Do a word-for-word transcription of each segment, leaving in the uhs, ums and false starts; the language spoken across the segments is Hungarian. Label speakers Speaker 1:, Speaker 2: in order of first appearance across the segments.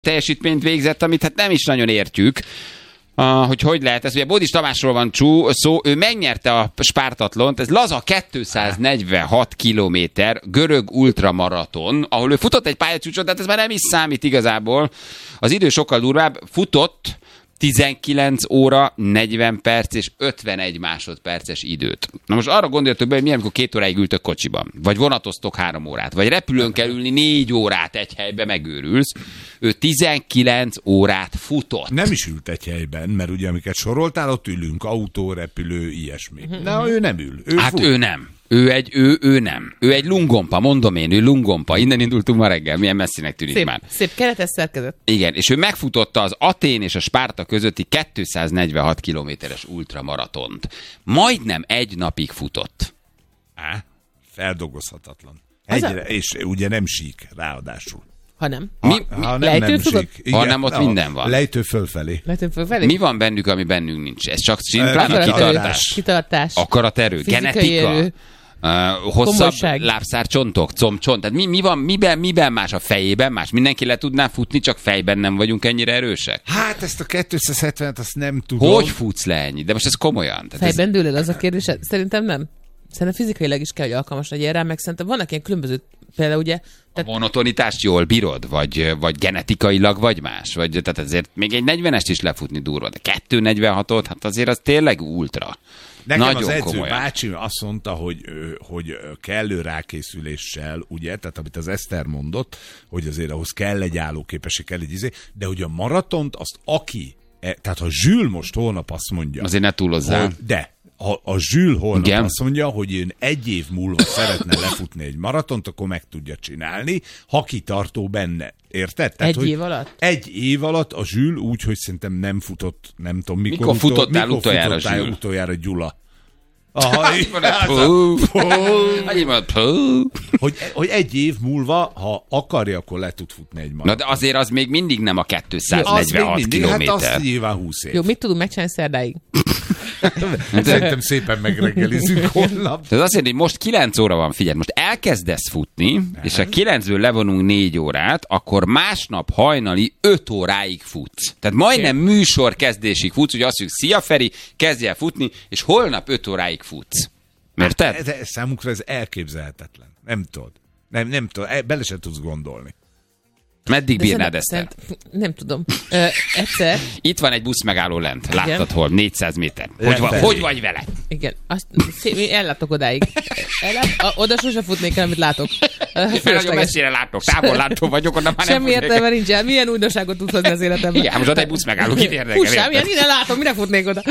Speaker 1: teljesítményt végzett, amit hát nem is nagyon értjük, uh, hogy hogy lehet ez. Ugye Bódis Tamásról van csú, szó, ő megnyerte a Spártatlont, ez laza kétszáznegyvenhat kilométer görög ultramaraton, ahol ő futott egy pályacsúcsot, tehát ez már nem is számít igazából. Az idő sokkal durvább, futott tizenkilenc óra, negyven perc és ötvenegy másodperces időt. Na most arra gondoljatok be, hogy milyen, amikor két óráig ültök kocsiban, vagy vonatoztok három órát, vagy repülőn kell ülni négy órát egy helybe, megőrülsz. Ő tizenkilenc órát futott.
Speaker 2: Nem is ült egy helyben, mert ugye amiket soroltál, ott ülünk, autó, repülő, ilyesmi. Na, ő nem ül. Ő
Speaker 1: hát
Speaker 2: fut.
Speaker 1: ő nem. Ő egy, ő, ő nem. Ő egy lungompa, mondom én, ő lungompa. Innen indultunk ma reggel, milyen messzinek tűnik
Speaker 3: szép,
Speaker 1: már.
Speaker 3: Szép keretes szerkezet.
Speaker 1: Igen, és ő megfutotta az Atén és a Spárta közötti kétszáznegyvenhat kilométeres ultramaratont. Majdnem egy napig futott.
Speaker 2: Á, feldolgozhatatlan. Egyre, a... És ugye nem sík, ráadásul.
Speaker 3: Ha nem.
Speaker 2: Ha,
Speaker 1: Mi,
Speaker 2: ha
Speaker 1: mi,
Speaker 2: nem, nem sík. Igen,
Speaker 1: ha nem, ott
Speaker 2: a,
Speaker 1: minden van.
Speaker 2: Lejtő fölfelé.
Speaker 3: Lejtő fölfelé.
Speaker 1: Mi van bennük, ami bennünk nincs? Ez csak simplán a kitartás.
Speaker 3: Kitartás.
Speaker 1: Akaraterő, genetika.
Speaker 3: Erő.
Speaker 1: Uh, hosszabb
Speaker 3: Komolyság.
Speaker 1: lábszárcsontok, combcsont. Tehát mi, mi van, miben, miben más a fejében más? Mindenki le tudná futni, csak fejben nem vagyunk ennyire erősek?
Speaker 2: Hát ezt a kétszázhetvenet azt nem tudom.
Speaker 1: Hogy futsz le ennyi? De most ez komolyan. Tehát
Speaker 3: fejben
Speaker 1: ez...
Speaker 3: dől el az a kérdés? Szerintem nem. Szerintem fizikailag is kell, hogy alkalmas legyen rá, meg szerintem vannak ilyen különböző, például ugye...
Speaker 1: Tehát... A monotonitást jól bírod? Vagy, vagy genetikailag vagy más? Vagy, tehát azért még egy negyvenest is lefutni durva, de kettő negyvenhatot, hát azért az tényleg ultra.
Speaker 2: Nekem
Speaker 1: nagyon
Speaker 2: az edző
Speaker 1: komolyan.
Speaker 2: bácsi azt mondta, hogy, hogy kellő rákészüléssel, ugye, tehát amit az Eszter mondott, hogy azért ahhoz kell egy állóképesség, kell egy izé, de hogy a maratont azt aki, tehát ha Zsül most holnap azt mondja...
Speaker 1: Azért ne túlozzál.
Speaker 2: Hogy, de ha a Zsül holnap
Speaker 1: igen.
Speaker 2: azt mondja, hogy én egy év múlva szeretne lefutni egy maratont, akkor meg tudja csinálni, ha kitartó benne. Érted? Tehát,
Speaker 3: egy év alatt?
Speaker 2: Egy év alatt a Zsül úgy, hogy szerintem nem futott, nem tudom mikor.
Speaker 1: Mikor futottál
Speaker 2: utol, mikor
Speaker 1: utoljára,
Speaker 2: futottál
Speaker 1: Zsül?
Speaker 2: utoljára Gyula? Aha, hogy, hogy egy év múlva, ha akarja, akkor le tud futni egy maraton.
Speaker 1: Na de azért az még mindig nem a kétszáznegyvenhat kilométer.
Speaker 2: Hát azt nyilván húsz év.
Speaker 3: Jó, mit tudunk megcsinálni szerdáig?
Speaker 2: Szerintem szépen megreggelizünk holnap.
Speaker 1: Ez azt jelenti, hogy most kilenc óra van, figyelj, most elkezdesz futni, nem. És ha kilencből levonunk négy órát, akkor másnap hajnali öt óráig futsz. Tehát majdnem okay. műsor kezdésig futsz, hogy azt mondjuk, szia Feri, kezdj el futni, és holnap öt óráig futsz. Érted?
Speaker 2: Hát, de számukra ez elképzelhetetlen. Nem tudod. Nem, nem tudod. Bele sem tudsz gondolni.
Speaker 1: Meddig
Speaker 3: de
Speaker 1: bírnád ezt
Speaker 3: el? Nem tudom. Ö, egyszer.
Speaker 1: Itt van egy busz megálló lent.
Speaker 3: Igen.
Speaker 1: Láttad hol? négyszáz méter. Hogy, va, hogy vagy vele?
Speaker 3: Igen. Azt, szép, ellátok odáig. Ellát, a, oda sose futnék el, amit látok.
Speaker 1: Mert nagyon messzire látok. Távol látó vagyok, onnan már nem
Speaker 3: semmi értelme nincsen. Milyen újdonságot tudsz hozni az életemben?
Speaker 1: Igen, most ott egy busz megálló. Kit érdekel?
Speaker 3: Fussál, milyen ide látom, mire futnék oda?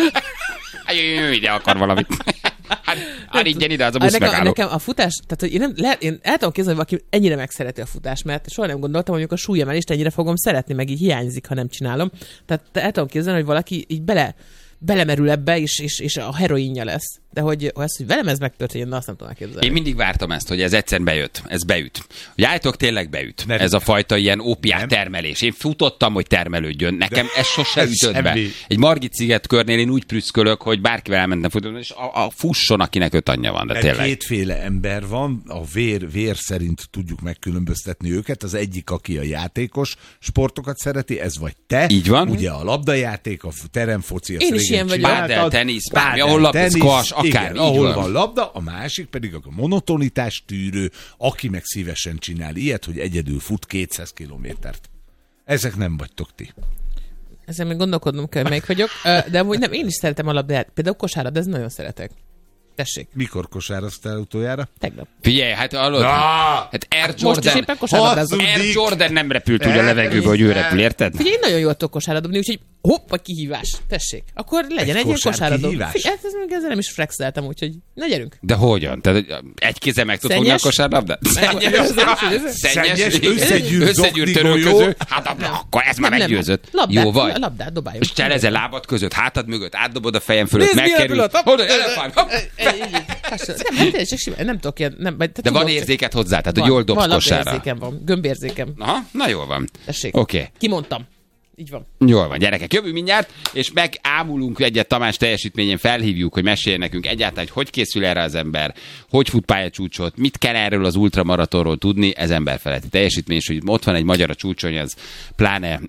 Speaker 1: Jöjjön, ide akar valamit. Hát, hát ingyen ide az a busz
Speaker 3: nekem,
Speaker 1: megálló.
Speaker 3: nekem a futás, tehát hogy én, nem, lehet, én el tudom képzelni, hogy valaki ennyire megszereti a futást, mert soha nem gondoltam, hogy a súlyemelést ennyire fogom szeretni, meg így hiányzik, ha nem csinálom. Tehát el tudom képzelni, hogy valaki így bele, belemerül ebbe, és, és, és a heroinja lesz. De hogy az, hogy velem ez megtörténjen, na azt nem tudom elképzelni.
Speaker 1: Én mindig vártam ezt, hogy ez egyszer bejött. Ez beüt. Hogy állítok, tényleg beüt.
Speaker 2: Nem.
Speaker 1: Ez a fajta ilyen ópiát termelés. Én futottam, hogy termelődjön. Nekem ez sose
Speaker 2: ez
Speaker 1: ütött be.
Speaker 2: semmi.
Speaker 1: Egy Margit sziget körnél én úgy prüszkölök, hogy bárkivel elmentem futni, és a, a fusson, akinek öt anyja van. De
Speaker 2: Mert
Speaker 1: tényleg.
Speaker 2: kétféle ember van, a vér, vér szerint tudjuk megkülönböztetni őket. Az egyik, aki a játékos sportokat szereti, ez vagy te.
Speaker 1: Így van.
Speaker 2: Ugye a labdajáték, a teremfoci, azt
Speaker 3: én is ilyen vagyok.
Speaker 1: Pádel, tenisz, bármi, ahol labda, squash, akár.
Speaker 2: Ahol van labda, a másik pedig a monotonitás tűrő, aki meg szívesen csinál ilyet, hogy egyedül fut kétszáz kilométert. Ezek nem vagytok ti.
Speaker 3: Ezzel még gondolkodnom kell, melyik vagyok. De amúgy nem, én is szeretem a labdát. Például kosárlabda, ez nagyon szeretek. Tessék.
Speaker 2: Mikor kosáraztál utoljára?
Speaker 3: Tegnap.
Speaker 1: Figyelj, hát hallod, hát Air
Speaker 3: Most is
Speaker 1: Jordan,
Speaker 3: éppen kosárlabdázom.
Speaker 1: Air Jordan nem repült úgy a levegőbe, hogy ő repül, érted?
Speaker 3: Figyelj, én nagyon jól tudok kosárlabdobni, úgyhogy hopp, vagy kihívás. Tessék. Akkor legyen egy, egy ilyen kosárlabdom. Hát ez még ezzel nem is flexeltem, úgyhogy na gyerünk.
Speaker 1: De hogyan? Tehát egy kézzel meg tudod fogni a kosárlabdát? Szennyes, összegyűrt törölköző. Hát akkor ez már meggyőzött.
Speaker 3: Labdát,
Speaker 1: jó vagy.
Speaker 3: Labdát dobáljuk.
Speaker 1: És cselezel lábad között, hátad mögött, átdobod a fejem fölött, megkerül. Oda, elefánt, hopp!
Speaker 3: Nem, nem, csak simán, nem tudok ilyen. Nem,
Speaker 1: de tudom, van érzéket hozzá, tehát hogy jól dobsz
Speaker 3: van,
Speaker 1: kosárra.
Speaker 3: Van, labdaérzékem van, gömbérzékem.
Speaker 1: Aha, na jól van.
Speaker 3: Tessék.
Speaker 1: Oké. Okay.
Speaker 3: Kimondtam. Így van.
Speaker 1: Jól van, gyerekek, jövünk mindjárt, és megámulunk egyet Tamás teljesítményén, felhívjuk, hogy meséljen nekünk egyáltalán, hogy hogy készül erre az ember, hogy fut pályacsúcsot, mit kell erről az ultramaratonról tudni, ez emberfeletti teljesítmény, és hogy ott van egy magyar a csúcson, az pláne